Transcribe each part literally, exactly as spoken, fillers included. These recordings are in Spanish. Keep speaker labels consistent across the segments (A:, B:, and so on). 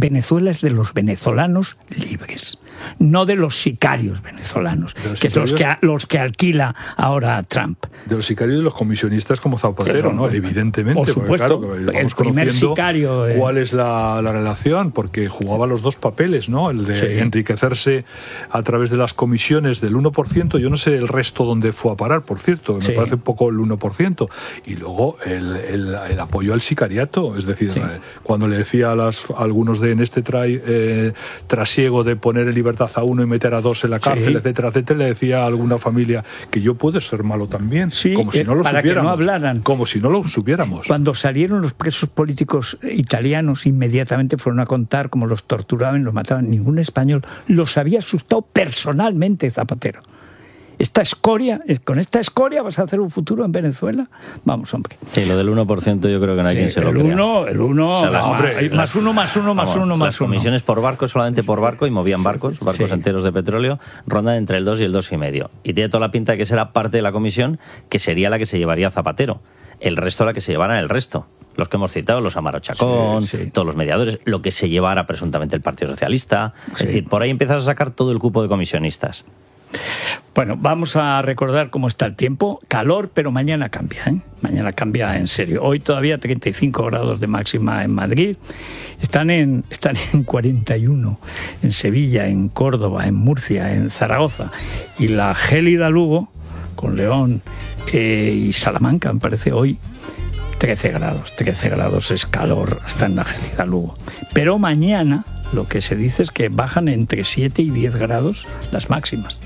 A: Venezuela es de los venezolanos libres, no de los sicarios venezolanos, los que sicarios, los que los que alquila ahora Trump.
B: De los sicarios y de los comisionistas como Zapatero, ¿no? Evidentemente,
A: por supuesto,
B: porque, claro,
A: el primer sicario. Eh...
B: ¿Cuál es la, la relación? Porque jugaba los dos papeles, ¿no? El de sí. enriquecerse a través de las comisiones del uno por ciento. Yo no sé el resto dónde fue a parar, por cierto, me sí. parece un poco el uno por ciento. Y luego el, el, el apoyo al sicariato, es decir, sí. cuando le decía a, las, a algunos de en este trai, eh, trasiego de poner en libertad a uno y meter a dos en la cárcel, sí. etcétera, etcétera, le decía a alguna familia que yo puedo ser malo también,
A: sí,
B: como si no lo
A: para
B: supiéramos.
A: Que no hablaran.
B: Como si no lo supiéramos.
A: Cuando salieron los presos políticos italianos, inmediatamente fueron a contar cómo los torturaban, los mataban. Ningún español los había asustado personalmente Zapatero. Esta escoria, con esta escoria vas a hacer un futuro en Venezuela. Vamos, hombre.
C: Sí, lo del uno por ciento yo creo que no hay sí, quien se lo
A: el
C: crea.
A: Uno, el uno, o sea, las, hombre, más las, uno, más uno, más vamos, uno, más
C: las
A: uno.
C: Las comisiones por barco, solamente por barco, y movían barcos, barcos sí. enteros de petróleo, rondan entre el dos y el dos y medio. Y tiene toda la pinta de que será parte de la comisión que sería la que se llevaría Zapatero. El resto la que se llevará el resto. Los que hemos citado, los Amaro Chacón, sí, sí. todos los mediadores, lo que se llevara presuntamente el Partido Socialista. Es sí. decir, por ahí empiezas a sacar todo el cupo de comisionistas.
A: Bueno, vamos a recordar cómo está el tiempo. Calor, pero mañana cambia, ¿eh? Mañana cambia en serio. Hoy todavía treinta y cinco grados de máxima en Madrid. Están en, están en cuarenta y uno en Sevilla, en Córdoba, en Murcia, en Zaragoza. Y la gélida Lugo, con León eh, y Salamanca, me parece, hoy trece grados. trece grados es calor, está en la gélida Lugo. Pero mañana lo que se dice es que bajan entre siete y diez grados las máximas.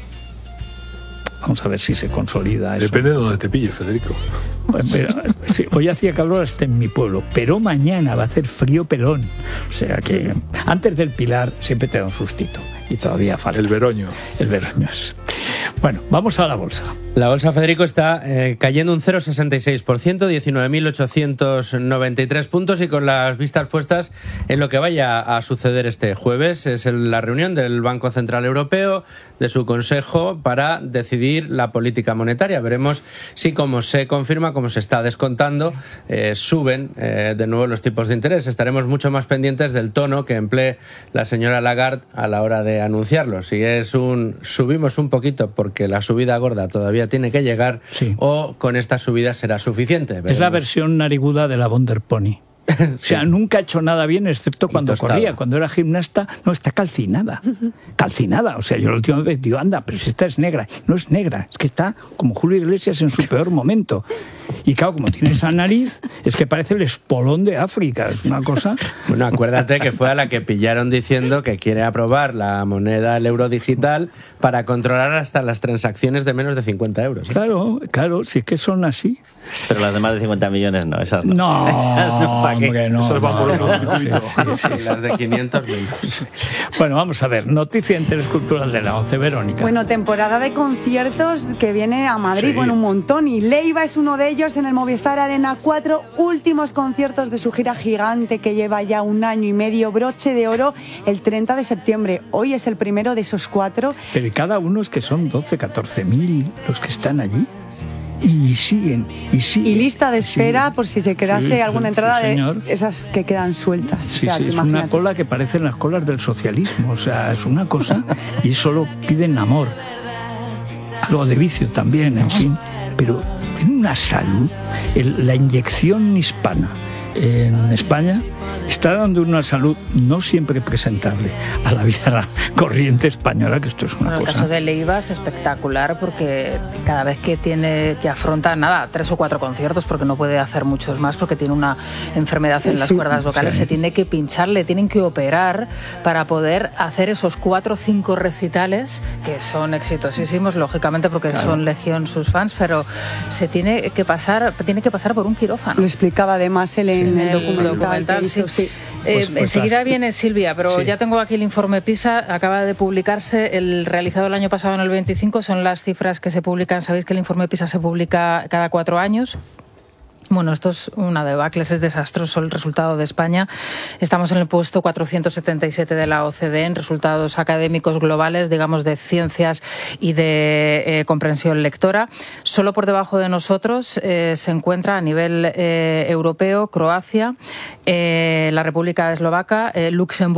A: Vamos a ver si se consolida eso.
B: Depende de donde te pille, Federico.
A: Pues, pero, sí, hoy hacía calor hasta en mi pueblo, pero mañana va a hacer frío pelón. O sea que antes del Pilar siempre te da un sustito. Y todavía falta.
B: El veroño.
A: El veroño es. Bueno, vamos a la bolsa.
D: La bolsa, Federico, está eh, cayendo un cero coma sesenta y seis por ciento, diecinueve mil ochocientos noventa y tres puntos, y con las vistas puestas en lo que vaya a suceder este jueves. Es el, la reunión del Banco Central Europeo, de su Consejo, para decidir la política monetaria. Veremos si, como se confirma, como se está descontando, eh, suben eh, de nuevo los tipos de interés. Estaremos mucho más pendientes del tono que emplee la señora Lagarde a la hora de anunciarlo. Si es un subimos un poquito porque la subida gorda todavía tiene que llegar, sí. o con esta subida será suficiente. Veremos.
A: Es la versión nariguda de la Wonder Pony. Sí. O sea, nunca ha hecho nada bien, excepto cuando corría. Cuando era gimnasta, no, está calcinada. Calcinada. O sea, yo la última vez digo, anda, pero si esta es negra. No es negra, es que está como Julio Iglesias en su peor momento. Y claro, como tiene esa nariz, es que parece el espolón de África. Es una cosa...
D: Bueno, acuérdate que fue a la que pillaron diciendo que quiere aprobar la moneda, el euro digital, para controlar hasta las transacciones de menos de cincuenta euros. ¿eh?
A: Claro, claro, si es que son así.
C: Pero las de más de cincuenta millones no, esas no.
A: No,
C: esas no, ¿para qué?
A: Hombre, no,
B: esas van por otro circuito.
D: Sí, sí, sí, las de quinientos menos.
A: Bueno, vamos a ver, noticia en Interés Cultural de la once, Verónica.
E: Bueno, temporada de conciertos que viene a Madrid, sí. bueno, un montón, y Leiva es uno de ellos en el Movistar Arena. Cuatro últimos conciertos de su gira gigante que lleva ya un año y medio, broche de oro, el treinta de septiembre. Hoy es el primero de esos cuatro.
A: Pero cada uno es que son doce, catorce mil los que están allí. Y siguen, y siguen.
E: Y lista de espera
A: siguen.
E: Por si se quedase sí, alguna entrada sí, de esas que quedan sueltas.
A: Sí,
E: o sea,
A: sí, es
E: imagínate.
A: una cola que parecen las colas del socialismo. O sea, es una cosa y solo piden amor. Algo de vicio también, en fin. Pero tiene una salud. El, la inyección hispana en España está dando una salud no siempre presentable a la vida corriente española, que esto es una
F: bueno,
A: cosa...
F: El caso de Leiva es espectacular porque cada vez que tiene que afronta, nada, tres o cuatro conciertos, porque no puede hacer muchos más, porque tiene una enfermedad en las cuerdas vocales, sí. se tiene que pinchar, le tienen que operar para poder hacer esos cuatro o cinco recitales, que son exitosísimos, lógicamente, porque claro. son legión sus fans, pero se tiene que pasar, tiene que pasar por un quirófano.
E: Lo explicaba además él en
F: sí,
E: el, el documental.
F: documental sí. Sí. Eh,
A: Pues, pues
F: enseguida
A: las...
F: viene Silvia, pero sí. ya tengo aquí el informe PISA, acaba de publicarse, el realizado el año pasado en el veinticinco, son las cifras que se publican, sabéis que el informe PISA se publica cada cuatro años. Bueno, esto es una debacle, es desastroso el resultado de España. Estamos en el puesto cuatrocientos setenta y siete de la O C D E en resultados académicos globales, digamos, de ciencias y de eh, comprensión lectora. Solo por debajo de nosotros eh, se encuentra a nivel eh, europeo Croacia, eh, la República Eslovaca, eh, Luxemburgo,